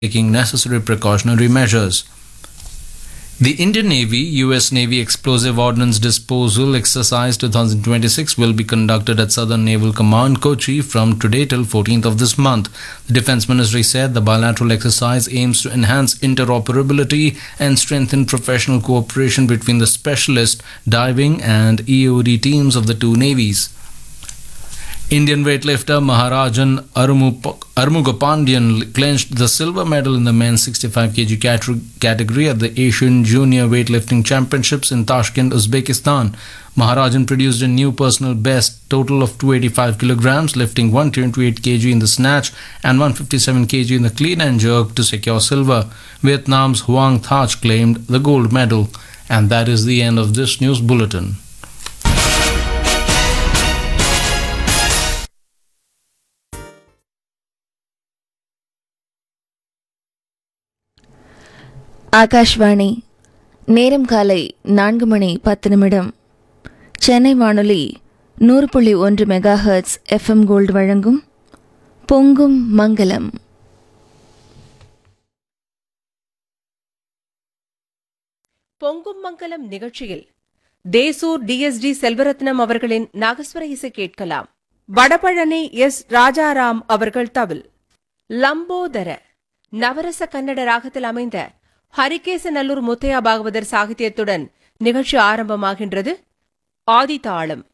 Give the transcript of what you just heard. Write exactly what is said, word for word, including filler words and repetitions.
taking necessary precautionary measures. The Indian Navy U S Navy Explosive Ordnance Disposal Exercise twenty twenty-six will be conducted at Southern Naval Command, Kochi from today till fourteenth of this month. The Defence Ministry said the bilateral exercise aims to enhance interoperability and strengthen professional cooperation between the specialist diving and E O D teams of the two navies. Indian weightlifter Maharajan Armugapandian clinched the silver medal in the men's sixty-five kilograms category at the Asian Junior Weightlifting Championships in Tashkent, Uzbekistan. Maharajan produced a new personal best total of two hundred eighty-five kilograms, lifting one hundred twenty-eight kilograms in the snatch and one hundred fifty-seven kilograms in the clean and jerk to secure silver. Vietnam's Hoang Thach claimed the gold medal. And that is the end of this news bulletin. Akashvani நேரம் காலை நான்கு மணி பத்து நிமிடம். சென்னை வானொலி நூறு புள்ளி ஒன்று mega hertz FM gold வழங்கும் பொங்கும் மங்கலம். பொங்கும் மங்கலம் நிகழ்ச்சியில் தேசூர் டிஎஸ்டி செல்வரத்னம் அவர்களின் நாகஸ்வர இசை கேட்கலாம். வடபழனி எஸ் ராஜாராம் அவர்கள் தவில். லம்போதர நவரச கன்னட ராகத்தில் அமைந்த ஹரிகேசநல்லூர் முத்தையா பாகவதர் சாகித்யத்துடன் நிகழ்ச்சி ஆரம்பமாகின்றது. ஆதி தாளம்.